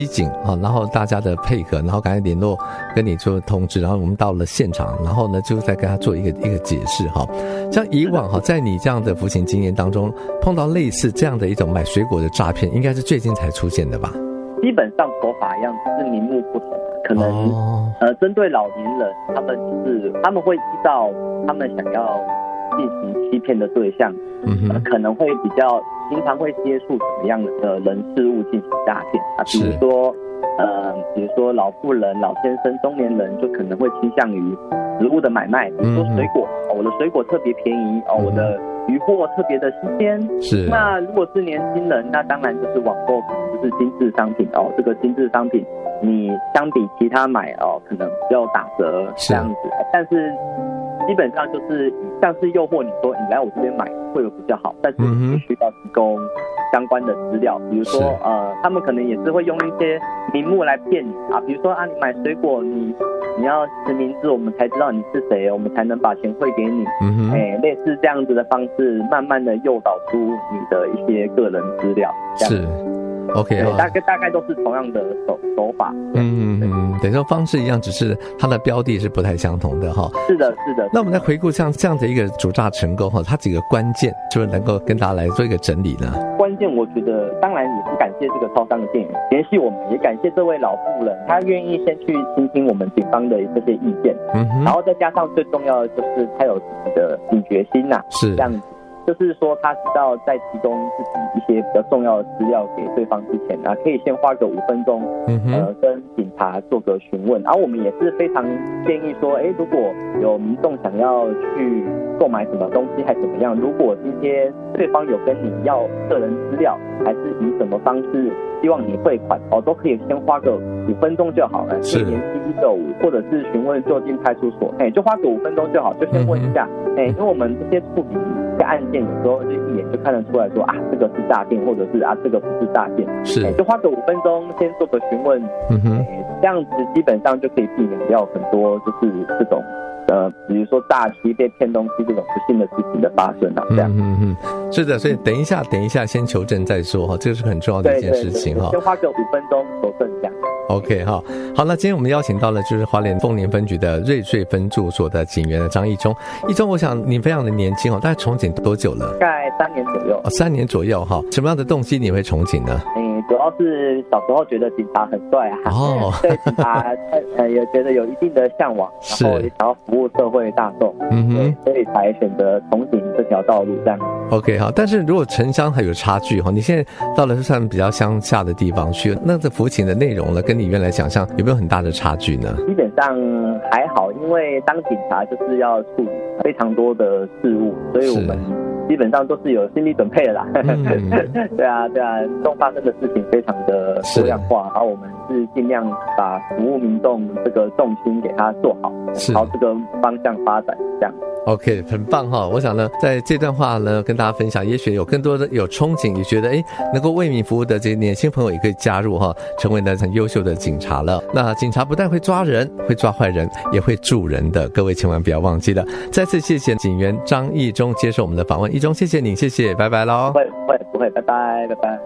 警啊，然后大家的配合，然后赶快联络跟你做通知，然后我们到了现场，然后呢就再跟他做一个解释哈。像以往哈，在你这样的服刑经验当中，碰到类似这样的一种买水果的诈骗，应该是最近才出现的吧？ 基本上手法一样，只是名目不同。可能针对老年人，他们会依照他们想要进行欺骗的对象，可能会经常会接触什么样的人事物进行诈骗啊？比如说老妇人、老先生、中年人，就可能会倾向于食物的买卖，比如说水果，我的水果特别便宜哦，我的鱼货特别的新鲜。是。那如果是年轻人，那当然就是网购，就是精致商品哦。这个精致商品，你相比其他买哦，可能比较打折这样子。但是基本上就是像是诱惑你说你来我这边买会有比较好，但是你必须要提供相关的资料，比如说他们可能也是会用一些名目来骗你啊，比如说你买水果你要实名制，我们才知道你是谁，我们才能把钱汇给你，类似这样子的方式，慢慢的诱导出你的一些个人资料，是。OK， 大概都是同样的手法。 等于说方式一样，只是它的标的是不太相同的哈。是的。那我们来回顾像这样的一个主诈成功哈，它几个关键就是能够跟大家来做一个整理呢？关键我觉得，当然也是感谢这个超商的店员联系我们，也感谢这位老妇人，她愿意先去倾听我们警方的这些意见，然后再加上最重要的就是她有自己的警觉心呐，是这样子。就是说他知道在提供自己一些比较重要的资料给对方之前可以先花个5分钟跟警察做个询问，然后我们也是非常建议说如果有民众想要去购买什么东西还怎么样，如果今天对方有跟你要个人资料，还是以什么方式希望你汇款都可以先花个5分钟就好了，可以联系165或者是询问就近派出所，就花个5分钟就好，就先问一下，因为我们这些处理这案件有时候就一眼就看得出来说这个是诈骗，或者是这个不是诈骗，是就花个5分钟先做个询问，这样子基本上就可以避免掉很多就是这种比如说诈欺被骗东西这种不幸的事情的发生这样。是的，所以等一下先求证再说哈，这个是很重要的一件事情哈。先花个5分钟求证这样。OK 好，那今天我们邀请到了就是花莲凤林分局的瑞穗分驻所的警员的张义忠。义忠，我想你非常的年轻大概从警多久了？大概3年左右。3年左右哈，什么样的动机你会从警呢？主要是小时候觉得警察很帅对警察也觉得有一定的向往，然后也想要服务社会大众，所以才选择从警这条道路这样。OK 好，但是如果城乡还有差距你现在到了算比较乡下的地方去，那这服勤的内容呢，跟你原来想象有没有很大的差距呢？基本上还好，因为当警察就是要处理非常多的事务，所以我们基本上都是有心理准备的啦。对啊，民众发生的事情非常的多样化，然后我们是尽量把服务民众这个重心给他做好，朝这个方向发展这样。OK 很棒我想呢在这段话呢跟大家分享，也许有更多的有憧憬，也觉得能够为民服务的这些年轻朋友也可以加入成为呢很优秀的警察了。那警察不但会抓人，会抓坏人，也会助人的，各位千万不要忘记了。再次谢谢警员张义忠接受我们的访问。义忠谢谢你，谢谢，拜拜咯。不会，拜拜。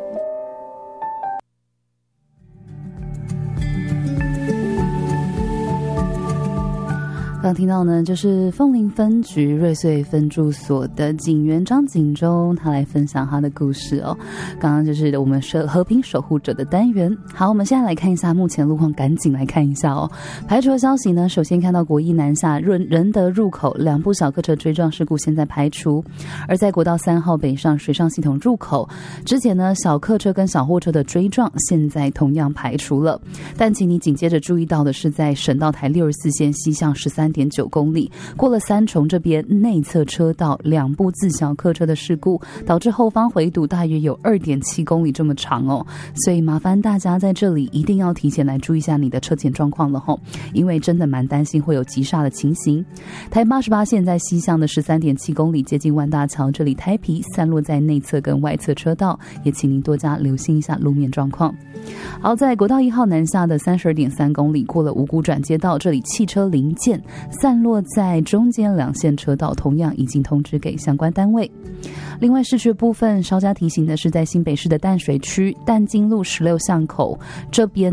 刚听到呢，就是凤林分局瑞穗分驻所的警员张景忠，他来分享他的故事刚刚就是我们和平守护者的单元。好，我们现在来看一下目前路况，赶紧来看一下排除的消息呢，首先看到国一南下仁德入口2部小客车追撞事故现在排除，而在国道3号北上水上系统入口之前呢，小客车跟小货车的追撞现在同样排除了。但请你紧接着注意到的是，在省道台64线西向13.9公里，过了三重这边内侧车道2部自小客车的事故，导致后方回堵大约有2.7公里这么长所以麻烦大家在这里一定要提前来注意一下你的车前状况了因为真的蛮担心会有急刹的情形。台88线在西向的13.7公里接近万大桥，这里胎皮散落在内侧跟外侧车道，也请您多加留心一下路面状况。好，在国道1号南下的32.3公里，过了五股转接道，这里汽车零件散落在中间2线车道，同样已经通知给相关单位。另外市区部分稍加提醒的是，在新北市的淡水区淡金路16巷口这边